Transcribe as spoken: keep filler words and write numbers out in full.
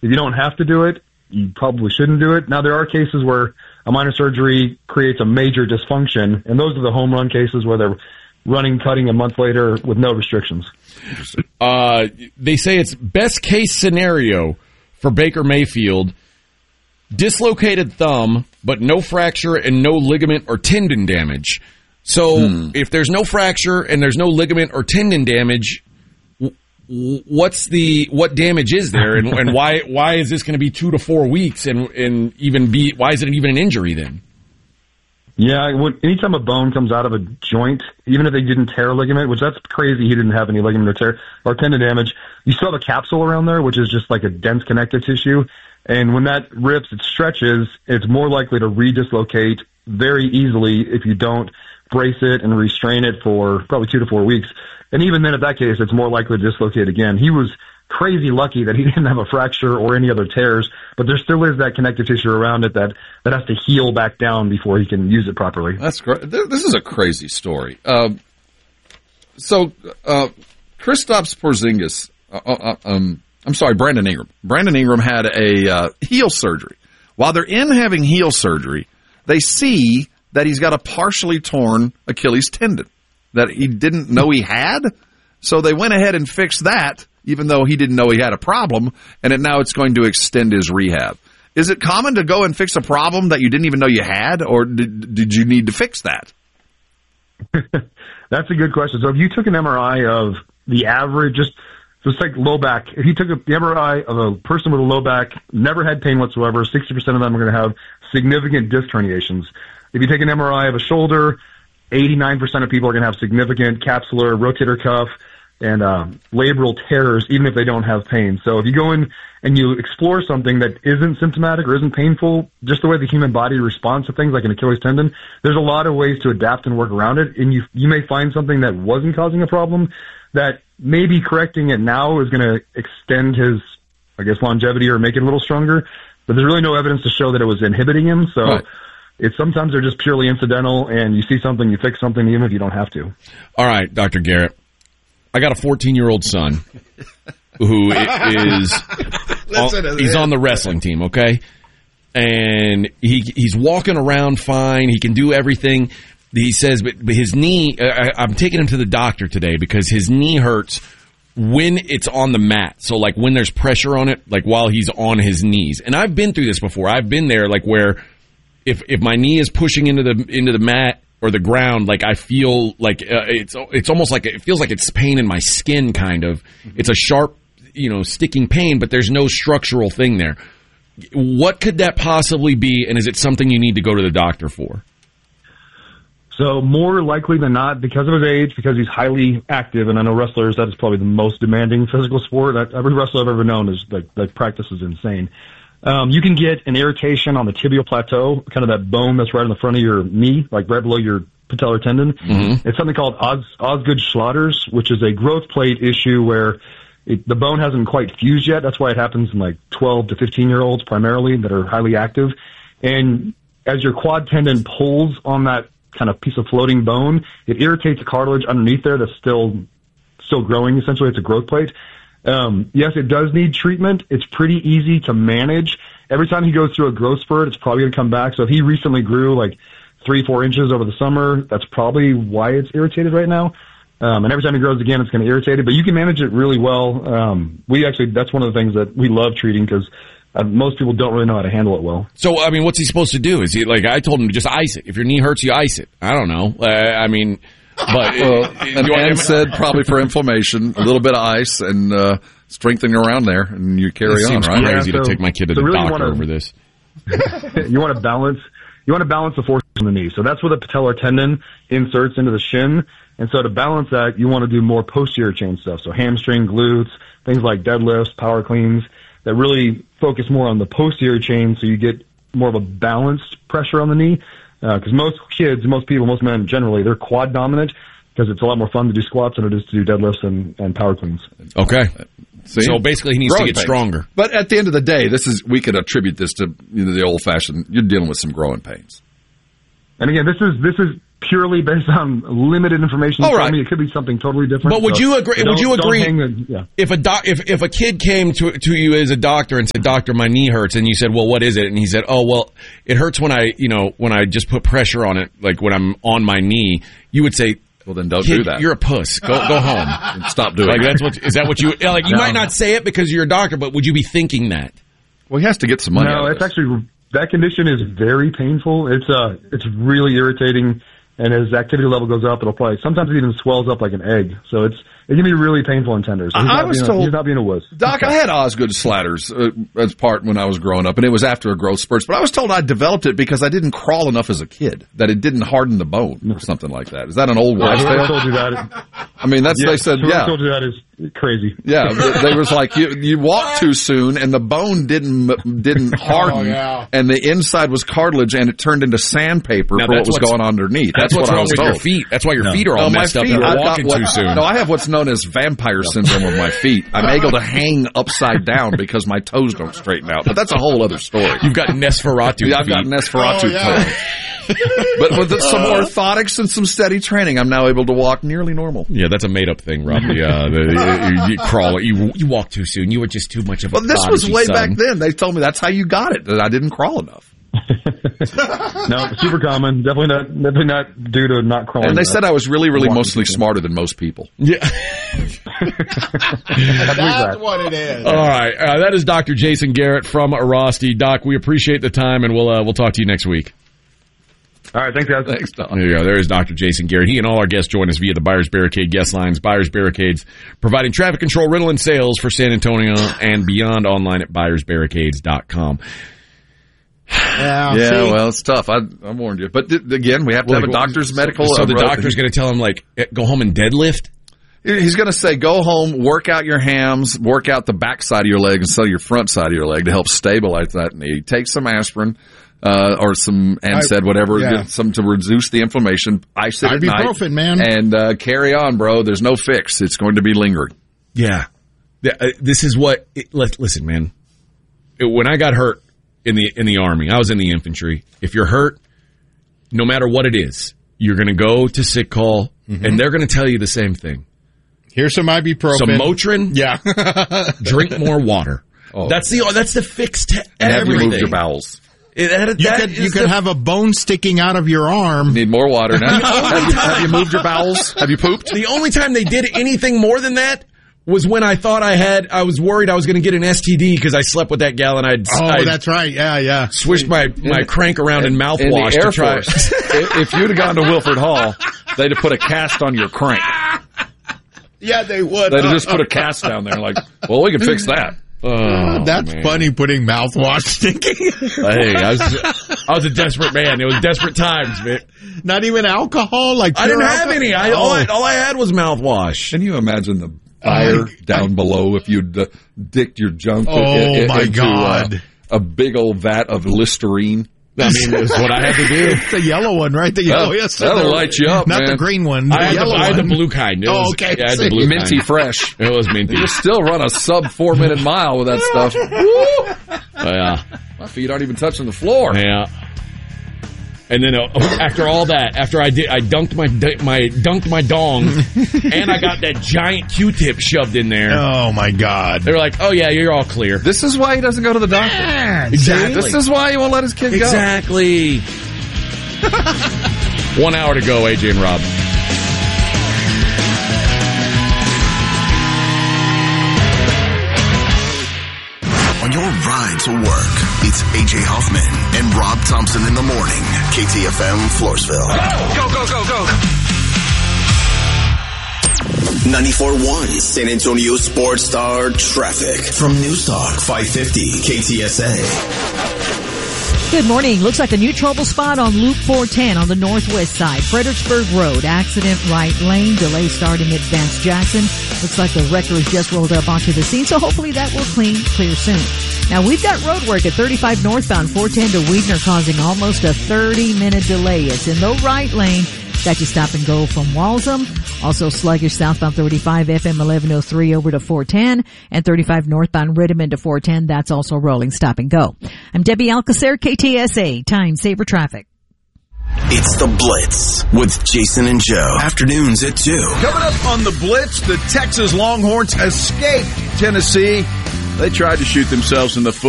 If you don't have to do it, you probably shouldn't do it. Now, there are cases where a minor surgery creates a major dysfunction, and those are the home run cases where they're running, cutting a month later with no restrictions. Uh, they say it's best case scenario for Baker Mayfield, dislocated thumb, but no fracture and no ligament or tendon damage. So hmm. if there's no fracture and there's no ligament or tendon damage, what's the what damage is there, and, and why why is this going to be two to four weeks, and and even be why is it even an injury then? Yeah, when, anytime a bone comes out of a joint, even if they didn't tear a ligament, which that's crazy, he didn't have any ligament or tear or tendon damage, you still have a capsule around there, which is just like a dense connective tissue. And when that rips, it stretches, it's more likely to redislocate very easily if you don't brace it and restrain it for probably two to four weeks. And even then, in that case, it's more likely to dislocate again. He was crazy lucky that he didn't have a fracture or any other tears, but there still is that connective tissue around it that, that has to heal back down before he can use it properly. That's great. This is a crazy story. Uh, so, uh, Kristaps Porzingis, uh, uh, um, I'm sorry, Brandon Ingram. Brandon Ingram had a uh, heel surgery. While they're in having heel surgery, they see that he's got a partially torn Achilles tendon that he didn't know he had. So they went ahead and fixed that, even though he didn't know he had a problem, and it, now it's going to extend his rehab. Is it common to go and fix a problem that you didn't even know you had, or did, did you need to fix that? That's a good question. So if you took an M R I of the average, just so it's like low back. If you took a, the M R I of a person with a low back, never had pain whatsoever, sixty percent of them are going to have significant disc herniations. If you take an M R I of a shoulder, eighty-nine percent of people are going to have significant capsular, rotator cuff, and uh, labral tears, even if they don't have pain. So if you go in and you explore something that isn't symptomatic or isn't painful, just the way the human body responds to things like an Achilles tendon, there's a lot of ways to adapt and work around it, and you you may find something that wasn't causing a problem that maybe correcting it now is going to extend his, I guess, longevity or make it a little stronger, but there's really no evidence to show that it was inhibiting him. So right. It's sometimes they're just purely incidental, and you see something, you fix something, even if you don't have to. All right, Doctor Garrett. I got a fourteen-year-old son who is on, he's on the wrestling team, okay? And he he's walking around fine. He can do everything. He says, but, but his knee, I, I'm taking him to the doctor today because his knee hurts when it's on the mat. So, like, when there's pressure on it, like while he's on his knees. And I've been through this before. I've been there, like, where if if my knee is pushing into the into the mat or the ground, like I feel like uh, it's it's almost like it feels like it's pain in my skin, kind of. It's a sharp, you know, sticking pain, but there's no structural thing there. What could that possibly be, and is it something you need to go to the doctor for? So more likely than not, because of his age, because he's highly active, and I know wrestlers, that is probably the most demanding physical sport. Every wrestler I've ever known is like, like practice is insane. Um, you can get an irritation on the tibial plateau, kind of that bone that's right in the front of your knee, like right below your patellar tendon. Mm-hmm. It's something called Os- Osgood-Schlatter's, which is a growth plate issue where it, the bone hasn't quite fused yet. That's why it happens in like twelve to fifteen-year-olds primarily that are highly active. And as your quad tendon pulls on that kind of piece of floating bone, it irritates the cartilage underneath there that's still still growing. Essentially, it's a growth plate. Um, yes, it does need treatment. It's pretty easy to manage. Every time he goes through a growth spurt, it's probably going to come back. So if he recently grew like three, four inches over the summer, that's probably why it's irritated right now. Um, and every time he grows again, it's going to irritate it. But you can manage it really well. Um, we actually, that's one of the things that we love treating because Uh, most people don't really know how to handle it well. So, I mean, what's he supposed to do? Is he like, I told him to just ice it. If your knee hurts, you ice it. I don't know. Uh, I mean, but. Well, and Ann said probably for inflammation, a little bit of ice and uh, strengthening around there, and you carry it on, seems right? crazy yeah, so, to take my kid to so the really doctor wanna, over this. you want to balance. You want to balance the force on the knee. So that's where the patellar tendon inserts into the shin. And so to balance that, you want to do more posterior chain stuff. So hamstring, glutes, things like deadlifts, power cleans, that really focus more on the posterior chain so you get more of a balanced pressure on the knee. Because uh, most kids, most people, most men generally, they're quad dominant because it's a lot more fun to do squats than it is to do deadlifts and, and power cleans. Okay. See? So basically he needs growing to get pains. Stronger. But at the end of the day, this is we could attribute this to you know, the old-fashioned, you're dealing with some growing pains. And again, this is this is purely based on limited information. All right. Me, it could be something totally different. But would so you agree? Would you agree? The, yeah. If a doc, if if a kid came to to you as a doctor and said, "Doctor, my knee hurts," and you said, "Well, what is it?" and he said, "Oh, well, it hurts when I, you know, when I just put pressure on it, like when I'm on my knee," you would say, "Well, then don't kid, do that. You're a puss. Go go home and stop doing like it." That's what is that what you like? You no. might not say it because you're a doctor, but would you be thinking that? Well, he has to get some money. No, out of it's this. actually that condition is very painful. It's uh, it's really irritating. And as activity level goes up, it'll probably, sometimes it even swells up like an egg. So it's, it can be really painful and tender. So he's, I not was being told, a, he's not being a wuss. Doc, I had Osgood slatters uh, as part when I was growing up, and it was after a growth spurt. But I was told I developed it because I didn't crawl enough as a kid, that it didn't harden the bone or something like that. Is that an old wives' Whoever tale? told you that. I mean, that's, Yeah, they said, whoever yeah. told you that is crazy. Yeah, they was like, you, you walked too soon, and the bone didn't didn't harden, Oh, yeah. and the inside was cartilage, and it turned into sandpaper Now, for what that's was what's- going on underneath. That's, That's, what's what I wrong was with told. your feet. That's why your No. feet are all No, my messed up. feet, You're I've got walking what- too soon. No, I have what's known as vampire syndrome of my feet. I'm able to hang upside down because my toes don't straighten out. But that's a whole other story. You've got Nosferatu. Yeah, I've got feet. Nesferatu Oh, yeah. toes. But with some orthotics and some steady training, I'm now able to walk nearly normal. Yeah, that's a made-up thing, Rob. The, uh, the, you, you crawl, you you walk too soon. You were just too much of a Well, this was prodigy, way son. back then. They told me that's how you got it, that I didn't crawl enough. No, super common. Definitely not, definitely not due to not crawling. And they enough. said I was really, really Walking mostly too soon. smarter than most people. Yeah. That's what it is. All right, uh, that is Doctor Jason Garrett from Arasti. Doc, we appreciate the time, and we'll uh, we'll talk to you next week. All right, thanks, guys. Thanks, Doc. There you go. There is Doctor Jason Garrett. He and all our guests join us via the Buyers Barricade guest lines. Buyers Barricades, providing traffic control, rental, and sales for San Antonio and beyond, online at buyers barricades dot com. Yeah, Yeah, see? well, it's tough. I, I warned you. But th- again, we have to Well, have a like, doctor's medical. So uh, the road- doctor's going to tell him, like, eh, go home and deadlift? He's going to say, go home, work out your hams, work out the back side of your leg instead of your front side of your leg to help stabilize that knee. Take some aspirin. Uh, or some N SAID, whatever, yeah. get some to reduce the inflammation. Ice it at night. Ibuprofen, man. And, uh, carry on, bro. There's no fix. It's going to be lingering. Yeah. Th- uh, This is what, it, li- listen, man, It- when I got hurt in the in the Army, I was in the infantry. If you're hurt, no matter what it is, you're going to go to sick call, Mm-hmm. and they're going to tell you the same thing. Here's some ibuprofen. Some Motrin, Yeah. drink more water. Oh. That's the that's the fix to And have you everything. moved your bowels? It- that- You that could, you is could the- have a bone sticking out of your arm. Need more water now. have, you, have you moved your bowels? Have you pooped? The only time they did anything more than that was when I thought I had, I was worried I was going to get an S T D because I slept with that gal and I'd, Oh, I'd that's right. Yeah, yeah. swished my, my crank around in, In mouthwash the Air to try. Force, if if you'd have gone to Wilford Hall, they'd have put a cast on your crank. Yeah, they would. They'd have just put a cast down there like, well, we can fix that. Oh, That's man. funny, putting mouthwash sticking. Hey, I was, I was a desperate man. It was desperate times, man. Not even alcohol? Like I didn't pure have alcohol? any. I, Oh. all, I, all I had was mouthwash. Can you imagine the fire down below if you'd uh, dicked your junk Oh, i- i- my into, God. Uh, a big old vat of Listerine? I mean, it was what I had to do. It's the yellow one, right? The yellow. Well, yes, that'll the- light you up, Not man. the green one. The I had, the, yellow I had the one. blue kind. It Oh, was, okay. Yeah, I had the blue Minty kind. fresh. It was minty. You still run a sub four minute mile with that stuff. Yeah. My feet aren't even touching the floor. Yeah. And then uh, after all that, after I did, I dunked my my dunked my dong, and I got that giant Q-tip shoved in there. Oh, my God. They were like, "Oh yeah, you're all clear." This is why he doesn't go to the doctor. Exactly. This is why he won't let his kid Exactly. One hour to go, A J and Rob. On your ride to work, it's A J Hoffman and Rob Thompson in the morning. K T F M, Floresville. Go, go, go, go. ninety-four point one San Antonio Sports Star traffic from News Talk five fifty K T S A. Good morning. Looks like a new trouble spot on Loop four ten on the northwest side. Fredericksburg Road, accident right lane, delay starting at Vance Jackson. Looks like the wrecker has just rolled up onto the scene, so hopefully that will clean clear soon. Now we've got road work at thirty-five northbound four ten to Weidner causing almost a thirty minute delay. It's in the right lane. Got you stop and go from Walsham. Also sluggish southbound thirty-five F M eleven oh three over to four ten and thirty-five northbound Riddiman to four ten. That's also rolling stop and go. I'm Debbie Alcacer, K T S A, Time Saver Traffic. It's The Blitz with Jason and Joe. Afternoons at two. Coming up on The Blitz, the Texas Longhorns escaped Tennessee. They tried to shoot themselves in the foot.